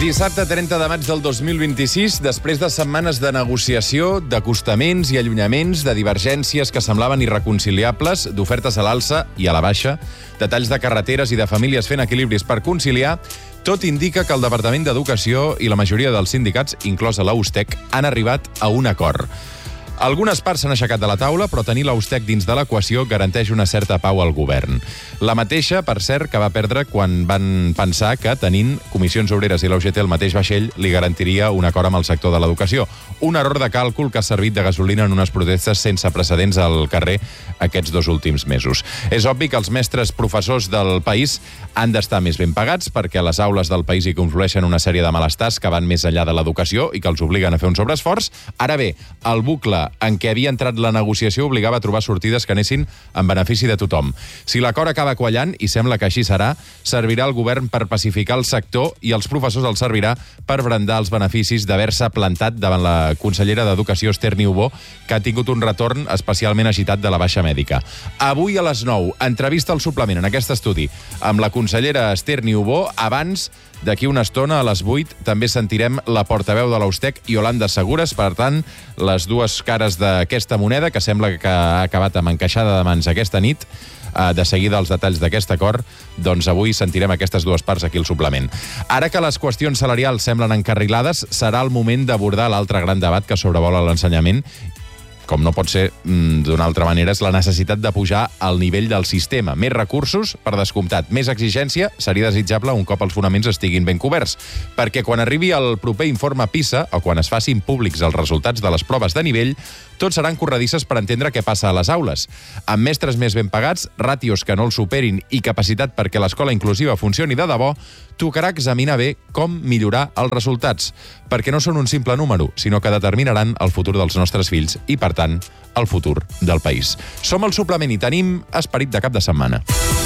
Dissabte 30 de maig del 2026, després de setmanes de negociació, d'acostaments i allunyaments, de divergències que semblaven irreconciliables, d'ofertes a l'alça i a la baixa, de talls de carreteres i de famílies fent equilibris per conciliar, tot indica que el Departament d'Educació i la majoria dels sindicats, inclosa la USTEC, han arribat a un acord. Algunes parts s'han aixecat de la taula, però tenir la USTEC dins de l'equació garanteix una certa pau al govern. La mateixa, per cert, que va perdre quan van pensar que, tenint Comissions Obreres i la UGT al mateix vaixell, li garantiria un acord amb el sector de l'educació. Un error de càlcul que ha servit de gasolina en unes protestes sense precedents al carrer aquests 2 últims mesos. És obvi que els mestres professors del país han d'estar més ben pagats perquè a les aules del país hi conflueixen una sèrie de malestars que van més enllà de l'educació i que els obliguen a fer un sobreesforç. Ara bé, el bucle en què havia entrat la negociació obligava a trobar sortides que anessin en benefici de tothom. Si l'acord acaba quallant, i sembla que així serà, servirà al govern per pacificar el sector i als professors els servirà per brandar els beneficis d'haver-se plantat davant la consellera d'Educació, Esther Niubó, que ha tingut un retorn especialment agitat de la baixa mèdica. Avui a les 9, entrevista al suplement en aquest estudi amb la consellera Esther Niubó. Abans, d'aquí una estona, a les 8, també sentirem la portaveu de la USTEC, Iolanda Segures. Per tant, les dues cares d'aquesta moneda, que sembla que ha acabat amb encaixada de mans aquesta nit. De seguida els detalls d'aquest acord, doncs avui sentirem aquestes dues parts aquí al suplement. Ara que les qüestions salarials semblen encarrilades, serà el moment d'abordar l'altre gran debat que sobrevola l'ensenyament. Com no pot ser d'una altra manera, és la necessitat de pujar al nivell del sistema. Més recursos, per descomptat. Més exigència, seria desitjable un cop els fonaments estiguin ben coberts. Perquè quan arribi el proper informe PISA, o quan es facin públics els resultats de les proves de nivell, tots seran corredisses per entendre què passa a les aules. Amb mestres més ben pagats, ràtios que no els superin i capacitat perquè l'escola inclusiva funcioni de debò, tocarà examinar bé com millorar els resultats, perquè no són un simple número, sinó que determinaran el futur dels nostres fills i, per tant, el futur del país. Som al suplement i tenim esperit de cap de setmana.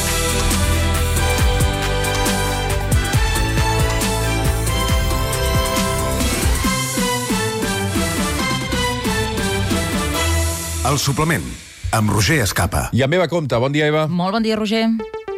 El suplement, amb Roger Escapa. I amb Eva Compte. Bon dia, Eva. Molt bon dia, Roger.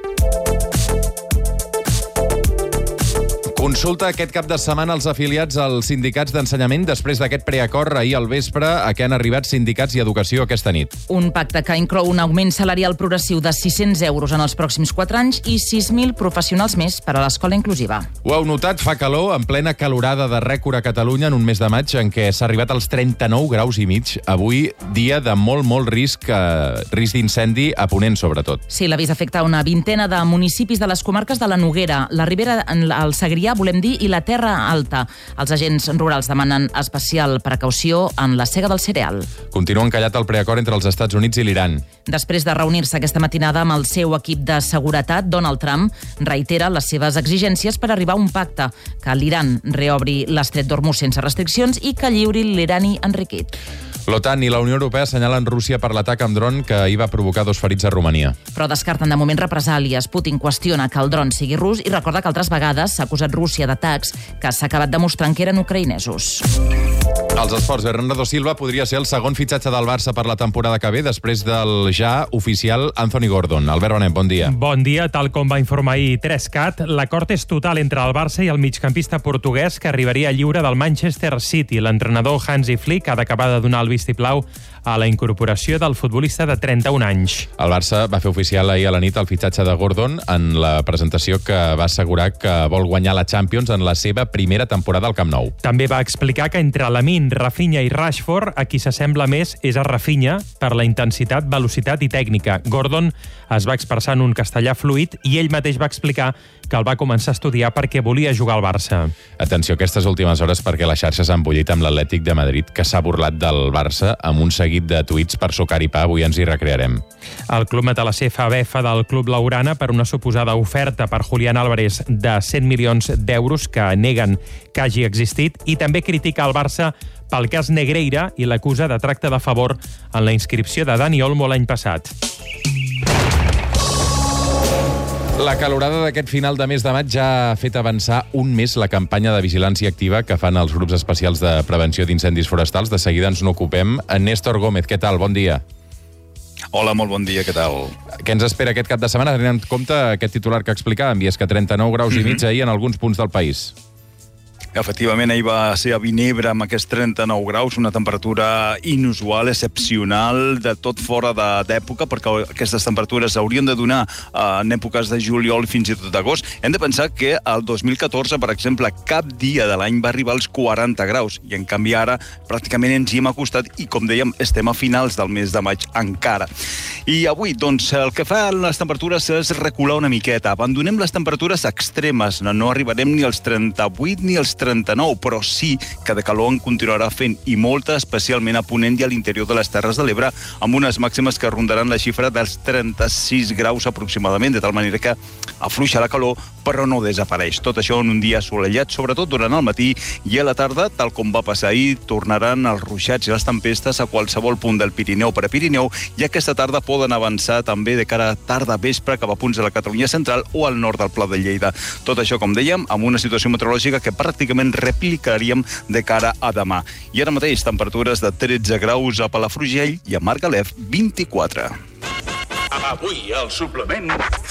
Consulta aquest cap de setmana els afiliats als sindicats d'ensenyament després d'aquest preacord ahir al vespre a què han arribat sindicats i educació aquesta nit. Un pacte que inclou un augment salarial progressiu de 600 euros en els pròxims 4 anys i 6.000 professionals més per a l'escola inclusiva. Ho heu notat? Fa calor en plena calorada de rècord a Catalunya en un mes de maig en què s'ha arribat als 39 graus i mig. Avui, dia de molt risc d'incendi a Ponent, sobretot. Sí, l'avís afecta una vintena de municipis de les comarques de la Noguera, la Ribera, el Segrià, volem dir, i la Terra Alta. Els agents rurals demanen especial precaució en la sega del cereal. Continua encallat el preacord entre els Estats Units i l'Iran. Després de reunir-se aquesta matinada amb el seu equip de seguretat, Donald Trump reitera les seves exigències per arribar a un pacte, que l'Iran reobri l'estret d'Hormuz sense restriccions i que lliuri l'irani enriquit. L'OTAN i la Unió Europea assenyalen Rússia per l'atac amb dron que ahir va provocar 2 ferits a Romania. Però descarten de moment represàlies. Putin qüestiona que el dron sigui rus i recorda que altres vegades s'ha acusat Rússia d'atacs que s'ha acabat demostrant que eren ucraïnesos. Als esports, Bernardo Silva podria ser el segon fitxatge del Barça per la temporada que ve després del ja oficial Anthony Gordon. Albert Benet, bon dia. Bon dia. Tal com va informar ahir 3CAT, l'acord és total entre el Barça i el migcampista portuguès que arribaria lliure del Manchester City. L'entrenador Hansi Flick ha d'acabar de donar el vistiplau a la incorporació del futbolista de 31 anys. El Barça va fer oficial ahir a la nit el fitxatge de Gordon en la presentació que va assegurar que vol guanyar la Champions en la seva primera temporada al Camp Nou. També va explicar que entre Lamine, Rafinha i Rashford, a qui s'assembla més és a Rafinha per la intensitat, velocitat i tècnica. Gordon es va expressar en un castellà fluid i ell mateix va explicar que el va començar a estudiar perquè volia jugar al Barça. Atenció aquestes últimes hores perquè les xarxes han bullit amb l'Atlètic de Madrid, que s'ha burlat del Barça amb un seguit de tuits per sucar i pa. Avui ens hi recrearem. El club matalasser fa befa del club blaugrana per una suposada oferta per Julián Álvarez de 100 milions d'euros que neguen que hagi existit i també critica el Barça pel cas Negreira i l'acusa de tracte de favor en la inscripció de Dani Olmo l'any passat. La calorada d'aquest final de mes de maig ja ha fet avançar un mes la campanya de vigilància activa que fan els grups especials de prevenció d'incendis forestals. De seguida ens n'ocupem. Néstor Gómez, què tal? Bon dia. Hola, molt bon dia, què tal? Què ens espera aquest cap de setmana, tenint en compte aquest titular que explicàvem, i és que 39 graus i mig ahir en alguns punts del país? Efectivament, ahir va ser a Vinebre amb aquests 39 graus, una temperatura inusual, excepcional, de tot fora d'època, perquè aquestes temperatures haurien de donar en èpoques de juliol fins i tot d'agost. Hem de pensar que el 2014, per exemple, cap dia de l'any va arribar als 40 graus, i en canvi ara pràcticament ens hi hem acostat i, com dèiem, estem a finals del mes de maig encara. I avui, doncs, el que fan les temperatures és recular una miqueta. Abandonem les temperatures extremes, no arribarem ni als 38 ni als 39, però sí que de calor en continuarà fent, i molta, especialment a Ponent i a l'interior de les Terres de l'Ebre, amb unes màximes que rondaran la xifra dels 36 graus aproximadament, de tal manera que afluixa la calor, però no desapareix. Tot això en un dia assolellat, sobretot durant el matí, i a la tarda, tal com va passar ahir, tornaran els ruixats i les tempestes a qualsevol punt del Pirineu per a Pirineu, i aquesta tarda poden avançar també de cara a tarda-vespre cap a punts de la Catalunya central o al nord del Pla de Lleida. Tot això, com dèiem, amb una situació meteorològica que pràcticament replicaríem de cara a demà. I ara mateix, temperatures de 13 graus a Palafrugell i a Margalef, 24. Avui, al suplement...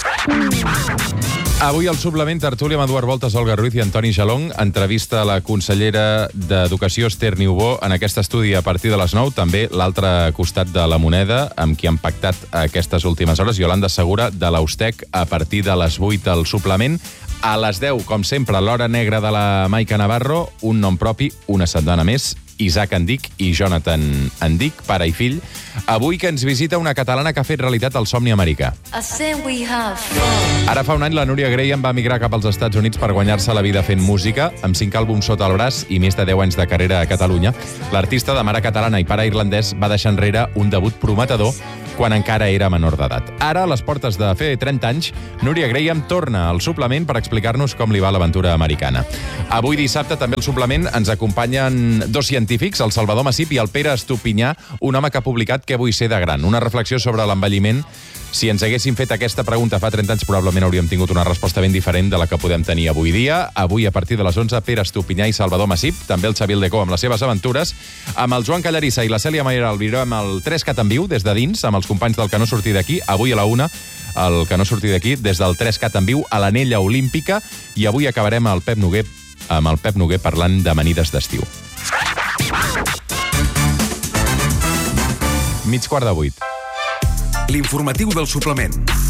Avui al suplement, tertúlia amb Eduard Voltas, Olga Ruiz i Antoni Jalong. Entrevista a la consellera d'Educació, Esther Niubó, en aquest estudi a partir de les 9. També l'altre costat de la moneda, amb qui han pactat aquestes últimes hores, Yolanda Segura, de l'Austec, a partir de les 8 al suplement. A les 10, com sempre, l'hora negra de la Maica Navarro, un nom propi, una setmana més, Isaac Endic i Jonathan Endic, pare i fill. Avui que ens visita una catalana que ha fet realitat el somni americà. Ara fa un any la Núria Graham va emigrar cap als Estats Units per guanyar-se la vida fent música, amb 5 àlbums sota el braç i més de 10 anys de carrera a Catalunya. L'artista, de mare catalana i pare irlandès, va deixar enrere un debut prometedor quan encara era menor d'edat. Ara, a les portes de fer 30 anys, Núria Graham torna al suplement per explicar-nos com li va l'aventura americana. Avui dissabte, també al suplement, ens acompanyen dos científics, el Salvador Massip i el Pere Estupinyà, un home que ha publicat Què vull ser de gran? Una reflexió sobre l'envelliment. Si ens haguéssim fet aquesta pregunta fa 30 anys, probablement hauríem tingut una resposta ben diferent de la que podem tenir avui dia. Avui, a partir de les 11, Pere Estupinyà i Salvador Massip, també el Xavier Aldecó amb les seves aventures. Amb el Joan Callarissa i la Cèlia Mayer albirem el 3CAT en viu des de dins, amb els companys del Que no surti d'aquí. Avui a la 1, el Que no surti d'aquí, des del 3CAT en viu a l'Anella Olímpica. I avui acabarem amb el Pep Noguer parlant d'amanides d'estiu. 7:45. L'informatiu del suplement.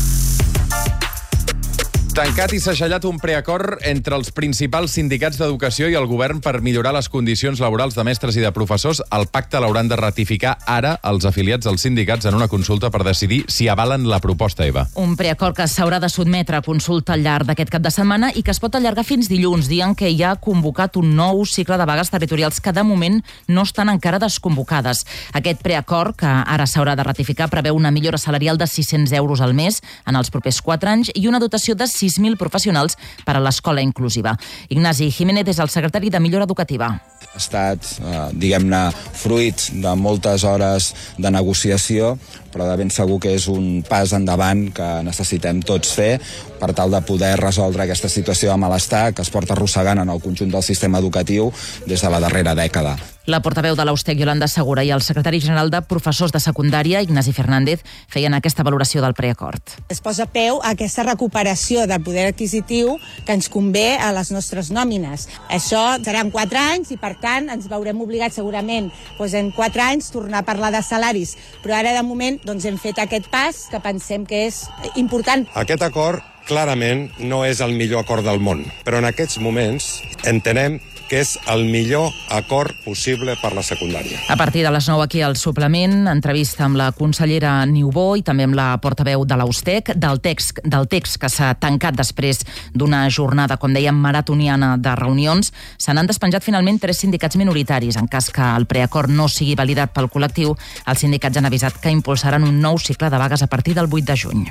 Tancat i segellat un preacord entre els principals sindicats d'educació i el govern per millorar les condicions laborals de mestres i de professors. El pacte l'hauran de ratificar ara els afiliats dels sindicats en una consulta per decidir si avalen la proposta, Eva. Un preacord que s'haurà de sotmetre a consulta al llarg d'aquest cap de setmana i que es pot allargar fins dilluns, dia en què hi ha convocat un nou cicle de vagues territorials que de moment no estan encara desconvocades. Aquest preacord, que ara s'haurà de ratificar, preveu una millora salarial de 600 euros al mes en els propers 4 anys i una dotació de 6.000 professionals per a l'escola inclusiva. Ignasi Jiménez és el secretari de Millora Educativa. Ha estat, diguem-ne, fruit de moltes hores de negociació, però de ben segur que és un pas endavant que necessitem tots fer per tal de poder resoldre aquesta situació de malestar que es porta arrossegant en el conjunt del sistema educatiu des de la darrera dècada. La portaveu de l'Austec, Yolanda Segura, i el secretari general de Professors de Secundària, Ignasi Fernández, feien aquesta valoració del preacord. Es posa peu a aquesta recuperació del poder adquisitiu que ens convé a les nostres nòmines. Això seran 4 anys i, per tant, ens veurem obligats segurament en 4 anys tornar a parlar de salaris. Però ara, de moment, hem fet aquest pas que pensem que és important. Aquest acord clarament no és el millor acord del món, però en aquests moments entenem que és el millor acord possible per la secundària. A partir de les 9 aquí al suplement, entrevista amb la consellera Niubó i també amb la portaveu de l'Austec, del text que s'ha tancat després d'una jornada, com dèiem, maratoniana de reunions. Se n'han despenjat finalment 3 sindicats minoritaris. En cas que el preacord no sigui validat pel col·lectiu, els sindicats han avisat que impulsaran un nou cicle de vagues a partir del 8 de juny.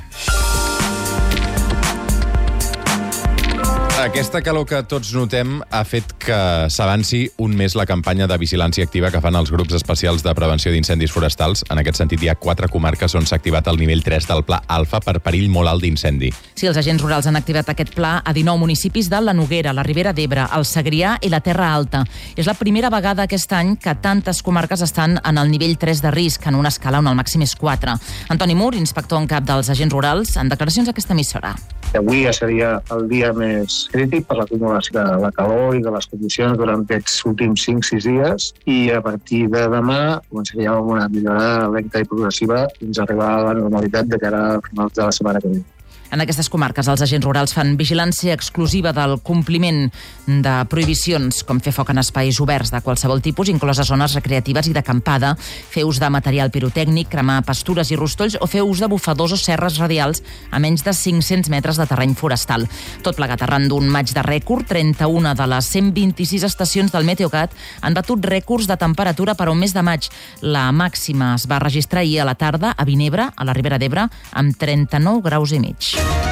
Aquesta calor que tots notem ha fet que s'avanci un mes la campanya de vigilància activa que fan els grups especials de prevenció d'incendis forestals. En aquest sentit, hi ha 4 comarques on s'ha activat el nivell 3 del Pla Alfa per perill molt alt d'incendi. Sí, els agents rurals han activat aquest pla a 19 municipis de la Noguera, la Ribera d'Ebre, el Segrià i la Terra Alta. És la primera vegada aquest any que tantes comarques estan en el nivell 3 de risc, en una escala on el màxim és 4. Antoni Mur, inspector en cap dels agents rurals, en declaracions a aquesta emissora. Avui ja seria el dia més crític per l'acumulació de la calor i de les condicions durant aquests últims 5-6 dies, i a partir de demà començaríem amb una millora lenta i progressiva fins a arribar a la normalitat de cara a finals de la setmana que ve. En aquestes comarques, els agents rurals fan vigilància exclusiva del compliment de prohibicions, com fer foc en espais oberts de qualsevol tipus, incloses zones recreatives i d'acampada, fer ús de material pirotècnic, cremar pastures i rostolls o fer ús de bufadors o serres radials a menys de 500 metres de terreny forestal. Tot plegat arran d'un maig de rècord, 31 de les 126 estacions del Meteocat han batut rècords de temperatura per a un mes de maig. La màxima es va registrar ahir a la tarda a Vinebre, a la Ribera d'Ebre, amb 39 graus i mig.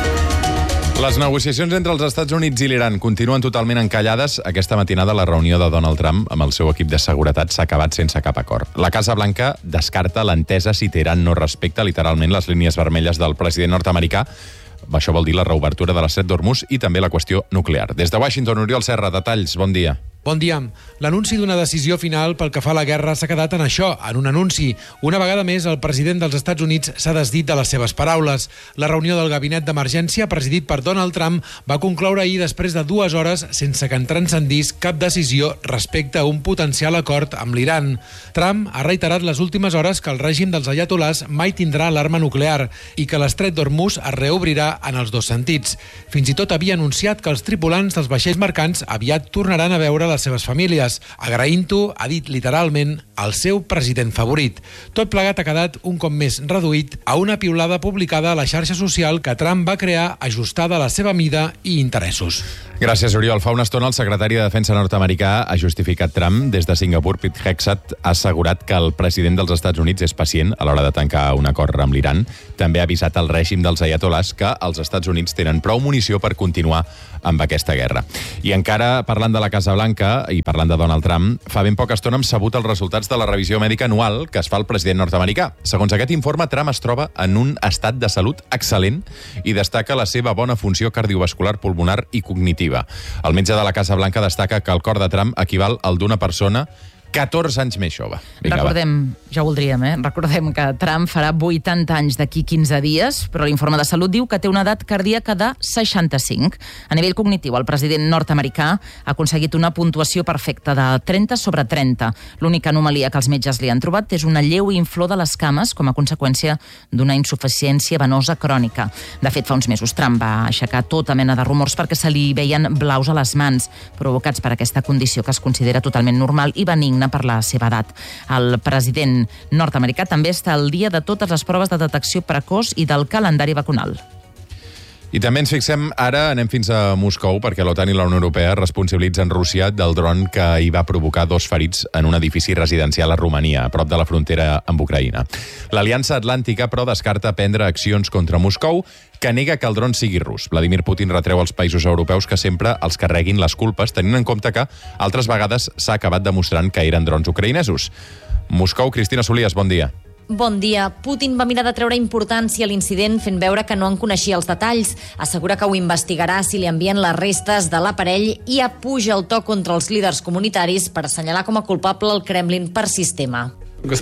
Les negociacions entre els Estats Units i l'Iran continuen totalment encallades. Aquesta matinada la reunió de Donald Trump amb el seu equip de seguretat s'ha acabat sense cap acord. La Casa Blanca descarta l'entesa si Teheran no respecta literalment les línies vermelles del president nord-americà. Això vol dir la reobertura de l'estret d'Hormuz i també la qüestió nuclear. Des de Washington, Oriol Serra, detalls, bon dia. Bon dia. L'anunci d'una decisió final pel que fa a la guerra s'ha quedat en això, en un anunci. Una vegada més, el president dels Estats Units s'ha desdit de les seves paraules. La reunió del gabinet d'emergència, presidit per Donald Trump, va concloure ahir després de 2 hores sense que en transcendís cap decisió respecte a un potencial acord amb l'Iran. Trump ha reiterat les últimes hores que el règim dels ayatolars mai tindrà l'arma nuclear i que l'estret d'Hormuz es reobrirà en els dos sentits. Fins i tot havia anunciat que els tripulants dels vaixells mercants aviat tornaran a veure les seves famílies. Agraint-ho, ha dit literalment, el seu president favorit. Tot plegat ha quedat un cop més reduït a una piulada publicada a la xarxa social que Trump va crear ajustada a la seva mida i interessos. Gràcies, Oriol. Fa una estona el secretari de Defensa nord-americà ha justificat Trump. Des de Singapur, Pete Hegseth ha assegurat que el president dels Estats Units és pacient a l'hora de tancar un acord amb l'Iran. També ha avisat el règim dels ayatolars que els Estats Units tenen prou munició per continuar amb aquesta guerra. I encara parlant de la Casa Blanca i parlant de Donald Trump, fa ben poca estona hem sabut els resultats de la revisió mèdica anual que es fa al president nord-americà. Segons aquest informe, Trump es troba en un estat de salut excel·lent i destaca la seva bona funció cardiovascular, pulmonar i cognitiva. El metge de la Casa Blanca destaca que el cor de Trump equival al d'una persona 14 anys més jove. Ja voldríem, Recordem que Trump farà 80 anys d'aquí 15 dies, però l'informe de salut diu que té una edat cardíaca de 65. A nivell cognitiu, el president nord-americà ha aconseguit una puntuació perfecta de 30 sobre 30. L'única anomalia que els metges li han trobat és una lleu inflor de les cames com a conseqüència d'una insuficiència venosa crònica. De fet, fa uns mesos Trump va aixecar tota mena de rumors perquè se li veien blaus a les mans, provocats per aquesta condició que es considera totalment normal i benigna per la seva edat. El president nord-americà també està al dia de totes les proves de detecció precoç i del calendari vacunal. I també ens fixem, ara anem fins a Moscou, perquè l'OTAN i la Unió Europea responsabilitzen Rússia del dron que hi va provocar 2 ferits en un edifici residencial a Romania, a prop de la frontera amb Ucraïna. L'Aliança Atlàntica, però, descarta prendre accions contra Moscou, que nega que el dron sigui rus. Vladimir Putin retreu als països europeus que sempre els carreguin les culpes, tenint en compte que altres vegades s'ha acabat demostrant que eren drons ucraïnesos. Moscou, Cristina Solies, bon dia. Bon dia. Putin va mirar de treure importància a l'incident fent veure que no en coneixia els detalls. Assegura que ho investigarà si li envien les restes de l'aparell i apuja el to contra els líders comunitaris per assenyalar com a culpable el Kremlin per sistema. La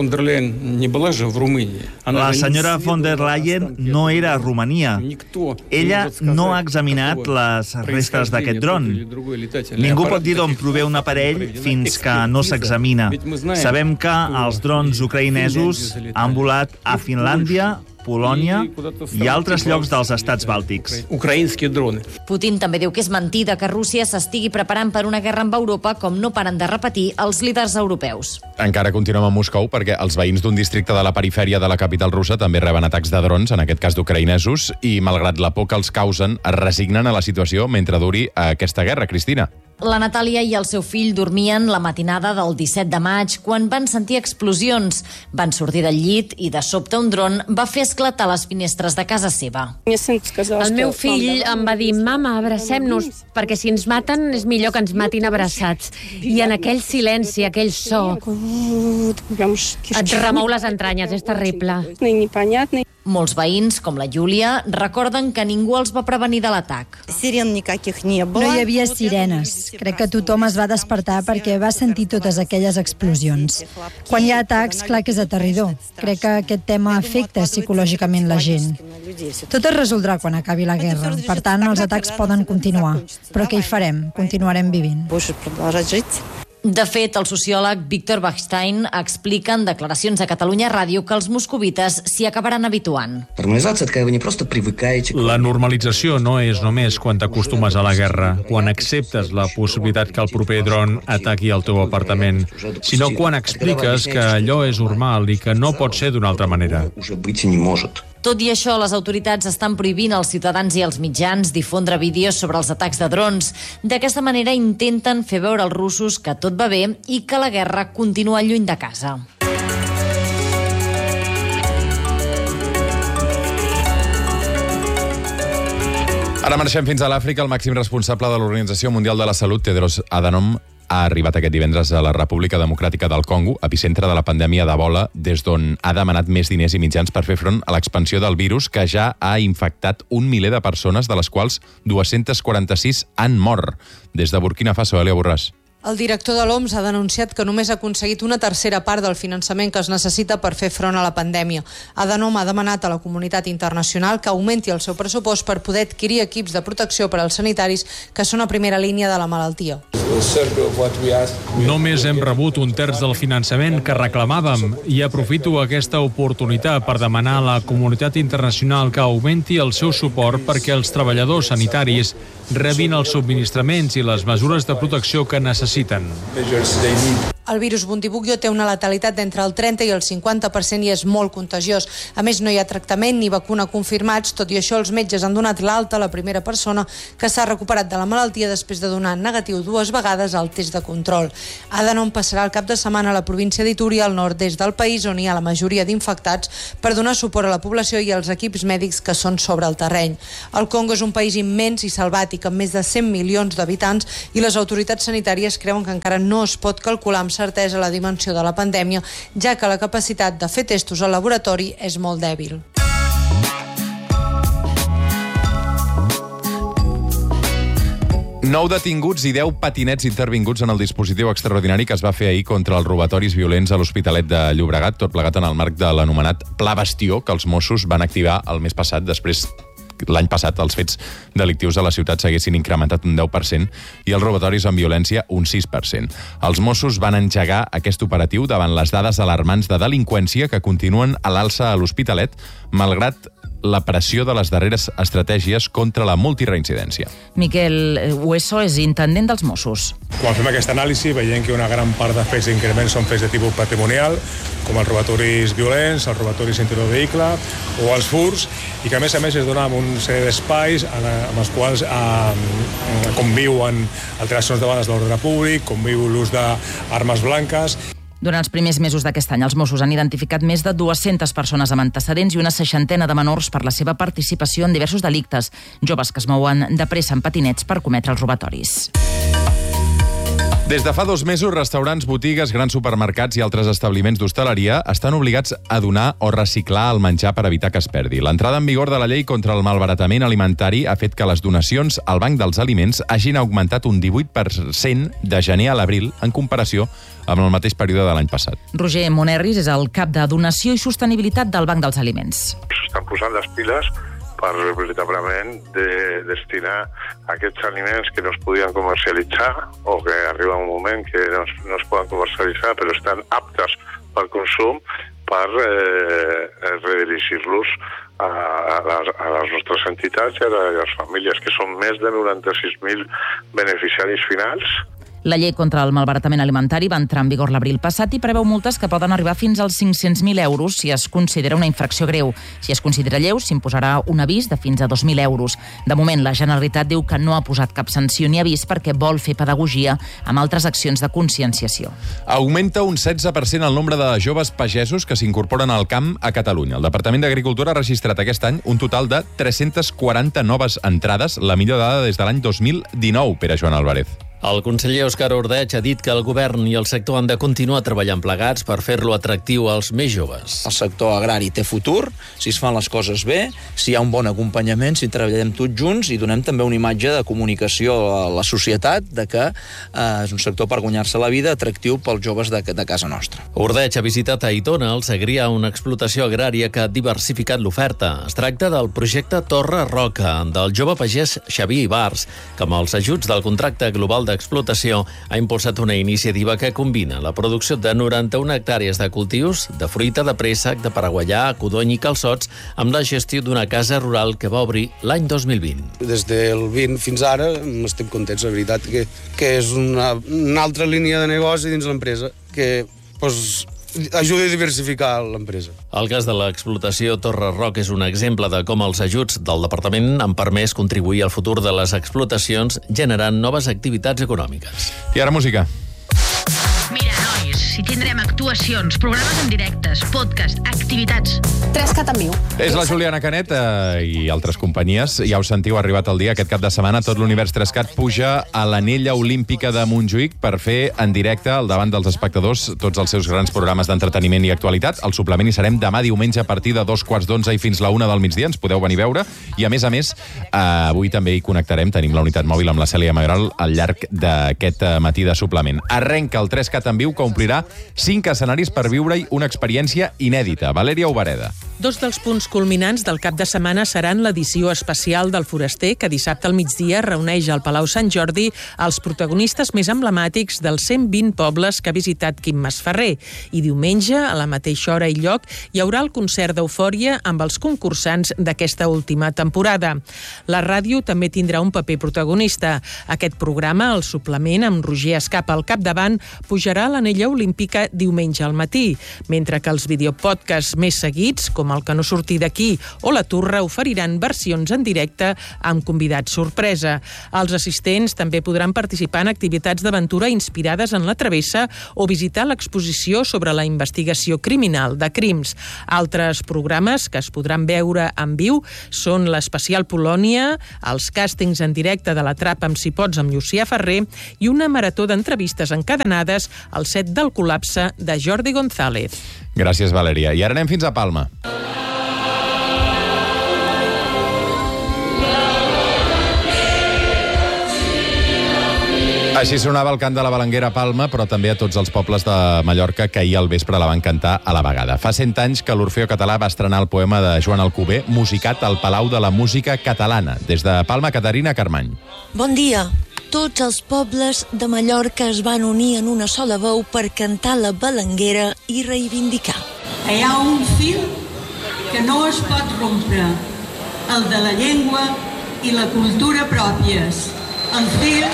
senyora von der Leyen no era a Romania. Ella no ha examinat les restes d'aquest dron. Ningú pot dir d'on prové un aparell fins que no s'examina. Sabem que els drons ucraïnesos han volat a Finlàndia, Polònia i altres llocs dels estats bàltics. Putin també diu que és mentida que Rússia s'estigui preparant per una guerra amb Europa, com no paren de repetir els líders europeus. Encara continuem a Moscou perquè els veïns d'un districte de la perifèria de la capital russa també reben atacs de drons, en aquest cas d'ucraïnesos, i malgrat la por que els causen, es resignen a la situació mentre duri aquesta guerra. Cristina. La Natàlia i el seu fill dormien la matinada del 17 de maig quan van sentir explosions. Van sortir del llit i de sobte un dron va fer esclatar les finestres de casa seva. El meu fill em va dir: mama, abracem-nos, perquè si ens maten és millor que ens matin abraçats. I en aquell silenci, aquell so, et remou les entranyes, és terrible. Molts veïns, com la Júlia, recorden que ningú els va prevenir de l'atac. No hi havia sirenes. Crec que tothom es va despertar perquè va sentir totes aquelles explosions. Quan hi ha atacs, clar que és aterridor. Crec que aquest tema afecta psicològicament la gent. Tot es resoldrà quan acabi la guerra. Per tant, els atacs poden continuar. Però què hi farem? Continuarem vivint. De fet, el sociòleg Víctor Bachstein explica en declaracions a Catalunya Ràdio que els moscovites s'hi acabaran habituant. La normalització no és només quan t'acostumes a la guerra, quan acceptes la possibilitat que el proper dron ataqui el teu apartament, sinó quan expliques que allò és normal i que no pot ser d'una altra manera. Tot i això, les autoritats estan prohibint als ciutadans i als mitjans difondre vídeos sobre els atacs de drons. D'aquesta manera intenten fer veure als russos que tot va bé i que la guerra continua lluny de casa. Ara marxem fins a l'Àfrica. El màxim responsable de l'Organització Mundial de la Salut, Tedros Adhanom, ha arribat aquest divendres a la República Democràtica del Congo, epicentre de la pandèmia d'Ebola, des d'on ha demanat més diners i mitjans per fer front a l'expansió del virus, que ja ha infectat 1 miler de persones, de les quals 246 han mort. Des de Burkina Faso, Elia Borràs. El director de l'OMS ha denunciat que només ha aconseguit una tercera part del finançament que es necessita per fer front a la pandèmia. Adhanom ha demanat a la comunitat internacional que augmenti el seu pressupost per poder adquirir equips de protecció per als sanitaris que són a primera línia de la malaltia. Només hem rebut 1/3 del finançament que reclamàvem i aprofito aquesta oportunitat per demanar a la comunitat internacional que augmenti el seu suport perquè els treballadors sanitaris rebin els subministraments i les mesures de protecció que necessiten. El virus Bundibugyo té una letalitat d'entre el 30 i el 50% i és molt contagiós. A més, no hi ha tractament ni vacuna confirmats. Tot i això, els metges han donat l'alta a la primera persona que s'ha recuperat de la malaltia després de donar negatiu 2 vegades al test de control. Adhanom passarà el cap de setmana a la província d'Ituri, al nord-est del país, on hi ha la majoria d'infectats, per donar suport a la població i als equips mèdics que són sobre el terreny. El Congo és un país immens i salvàtic, amb més de 100 milions d'habitants, i les autoritats sanitàries creuen que encara no es pot calcular amb certesa la dimensió de la pandèmia, ja que la capacitat de fer testos al laboratori és molt dèbil. Nou detinguts i 10 patinets intervinguts en el dispositiu extraordinari que es va fer ahir contra els robatoris violents a l'Hospitalet de Llobregat, tot plegat en el marc de l'anomenat Pla Bastió, que els Mossos van activar el mes passat, després l'any passat els fets delictius a la ciutat s'haguessin incrementat un 10% i els robatoris amb violència un 6%. Els Mossos van engegar aquest operatiu davant les dades alarmants de delinqüència que continuen a l'alça a l'Hospitalet, malgrat la pressió de les darreres estratègies contra la multireincidència. Miquel Hueso és intendent dels Mossos. Quan fem aquesta anàlisi veiem que una gran part de fets d'increment són fets de tipus patrimonial, com els robatoris violents, els robatoris interior de vehicle o els furs, i que a més es dona un sèrie d'espais amb els quals conviuen alteracions de bales d'ordre públic, conviu l'ús d'armes blanques. Durant els primers mesos d'aquest any, els Mossos han identificat més de 200 persones amb antecedents i una 60 de menors per la seva participació en diversos delictes, joves que es mouen de pressa en patinets per cometre els robatoris. Des de fa 2 mesos, restaurants, botigues, grans supermercats i altres establiments d'hostaleria estan obligats a donar o reciclar el menjar per evitar que es perdi. L'entrada en vigor de la llei contra el malbaratament alimentari ha fet que les donacions al Banc dels Aliments hagin augmentat un 18% de gener a l'abril en comparació amb el mateix període de l'any passat. Roger Monerris és el cap de Donació i Sostenibilitat del Banc dels Aliments. S'estan posant les piles per veritablement destinar aquests aliments que no es podien comercialitzar o que arriba un moment que no es poden comercialitzar però estan aptes per consum per redirigir-los a les nostres entitats i a les famílies, que són més de 96.000 beneficiaris finals. La llei contra el malbaratament alimentari va entrar en vigor l'abril passat i preveu multes que poden arribar fins als 500.000 euros si es considera una infracció greu. Si es considera lleu, s'imposarà un avís de fins a 2.000 euros. De moment, la Generalitat diu que no ha posat cap sanció ni avís perquè vol fer pedagogia amb altres accions de conscienciació. Augmenta un 16% el nombre de joves pagesos que s'incorporen al camp a Catalunya. El Departament d'Agricultura ha registrat aquest any un total de 340 noves entrades, la millor dada des de l'any 2019, Pere Joan Álvarez. El conseller Òscar Ordeig ha dit que el govern i el sector han de continuar treballant plegats per fer-lo atractiu als més joves. El sector agrari té futur, si es fan les coses bé, si hi ha un bon acompanyament, si treballem tots junts i donem també una imatge de comunicació a la societat de que és un sector per guanyar-se la vida atractiu pels joves de casa nostra. Ordeig ha visitat a Aitona, al Segrià, una explotació agrària que ha diversificat l'oferta. Es tracta del projecte Torre Roca, del jove pagès Xavier Ibars, que amb els ajuts del contracte global d'explotació ha impulsat una iniciativa que combina la producció de 91 hectàrees de cultius, de fruita, de préssec, de paraguallà, codony i calçots, amb la gestió d'una casa rural que va obrir l'any 2020. Des del 20 fins ara estem contents, la veritat, que és una altra línia de negoci dins l'empresa que ajuda a diversificar l'empresa. El cas de l'explotació Torre Roca és un exemple de com els ajuts del departament han permès contribuir al futur de les explotacions generant noves activitats econòmiques. I ara música. Mira, nois, si tindrem actuacions, programes en directes, podcast, activitats. 3CAT en viu. És la Juliana Canet i altres companyies. Ja ho sentiu, ha arribat el dia. Aquest cap de setmana tot l'univers 3CAT puja a l'anella olímpica de Montjuïc per fer en directe al davant dels espectadors tots els seus grans programes d'entreteniment i actualitat. Al suplement hi serem demà diumenge a partir de 2:15 i fins la 1 del migdia. Ens podeu venir a veure. I a més, avui també hi connectarem. Tenim la unitat mòbil amb la Cèlia Magral al llarg d'aquest matí de suplement. Arrenca el 3CAT en viu que omplirà 5 escenaris per viure-hi una experiència inèdita. Valèria Obareda. Dos dels punts culminants del cap de setmana seran l'edició especial del Foraster, que dissabte al migdia reuneix al Palau Sant Jordi els protagonistes més emblemàtics dels 120 pobles que ha visitat Quim Masferrer. I diumenge, a la mateixa hora i lloc, hi haurà el concert d'Eufòria amb els concursants d'aquesta última temporada. La ràdio també tindrà un paper protagonista. Aquest programa, el suplement, amb Roger Escapa al capdavant, pujarà a l'anella olímpica diumenge al matí, mentre que els videopodcasts més seguits, com el que no surti d'aquí o La Turra, oferiran versions en directe amb convidats sorpresa. Els assistents també podran participar en activitats d'aventura inspirades en la travessa o visitar l'exposició sobre la investigació criminal de crims. Altres programes que es podran veure en viu són l'Especial Polònia, els càstings en directe de La Trapa amb si pots amb Llucià Ferrer i una marató d'entrevistes encadenades al set del Col·lapse de Jordi González. Gràcies, Valèria. I ara anem fins a Palma. Així sonava el cant de la Balanguera a Palma, però també a tots els pobles de Mallorca que ahir al vespre la van cantar a la vegada. Fa 100 anys que l'Orfeó Català va estrenar el poema de Joan Alcover, musicat al Palau de la Música Catalana. Des de Palma, Caterina Carmany. Bon dia. Tots els pobles de Mallorca es van unir en una sola veu per cantar la Balanguera i reivindicar. Hi ha un fil que no es pot rompre, el de la llengua i la cultura pròpies. El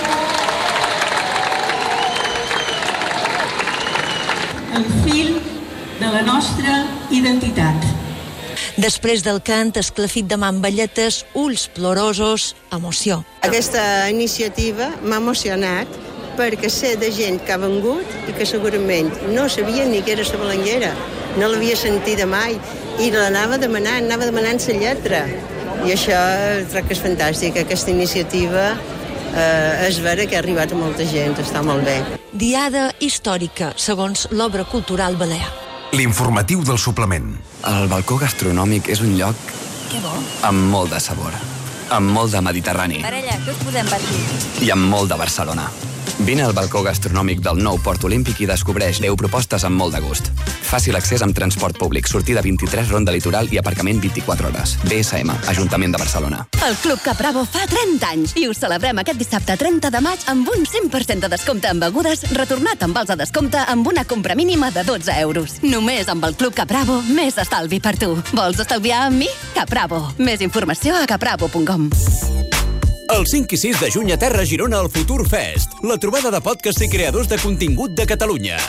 fil de la nostra identitat. Després del cant, esclafit de mà amb balletes, ulls plorosos, emoció. Aquesta iniciativa m'ha emocionat perquè sé de gent que ha vengut i que segurament no sabia ni que era la Balanguera, no l'havia sentida mai i l'anava demanant la lletra. I això crec que és fantàstic, aquesta iniciativa és vera que ha arribat a molta gent, està molt bé. Diada històrica, segons l'obra cultural balear. L'informatiu del suplement. El balcó gastronòmic és un lloc amb molt de sabor, amb molt de Mediterrani Parella, què us podem patir? i amb molt de Barcelona. Vine al balcó gastronòmic del nou Port Olímpic i descobreix 10 propostes amb molt de gust. Fàcil accés amb transport públic, sortida 23 Ronda Litoral i aparcament 24 hores. BSM, Ajuntament de Barcelona. El Club Capravo fa 30 anys i us celebrem aquest dissabte 30 de maig amb un 100% de descompte en begudes, retornat amb vals de descompte amb una compra mínima de 12 euros. Només amb el Club Capravo, més estalvi per tu. Vols estalviar amb mi? Capravo. Més informació a capravo.com. El 5 i 6 de juny a Terra Girona al Futur Fest, la trobada de podcast i creadors de contingut de Catalunya.